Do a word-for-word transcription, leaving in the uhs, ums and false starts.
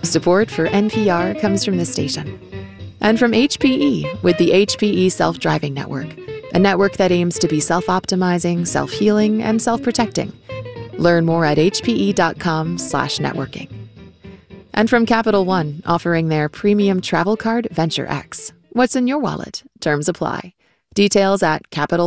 Support for N P R comes from this station. And from H P E with the H P E Self-Driving Network, a network that aims to be self-optimizing, self-healing, and self-protecting. Learn more at hpe.com slash networking. And from Capital One, offering their premium travel card, Venture X. What's in your wallet? Terms apply. Details at capital